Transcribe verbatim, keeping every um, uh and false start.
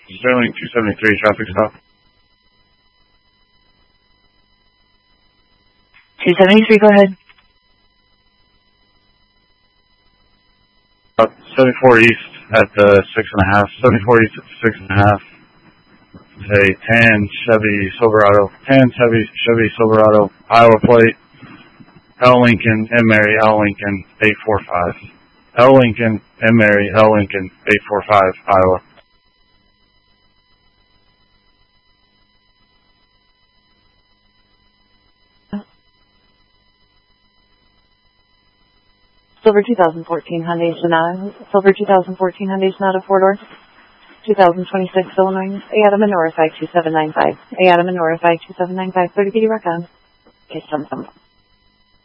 Sterling two seventy-three, traffic stop. two seventy-three, go ahead. Uh, seventy-four East at the six and a half. seventy-four East at the six and a half. Say tan Chevy Silverado. Tan Chevy Chevy Silverado. Iowa plate. L Lincoln M Mary L Lincoln eight four five. L Lincoln M Mary L Lincoln eight four five Iowa. Silver twenty fourteen Hyundai Sonata. Silver twenty fourteen Hyundai Sonata four door. twenty twenty-six Illinois. A Adam Menorah five two seven nine five. A Adam Menorah five two seven nine five. thirty B Recon. Okay, some some.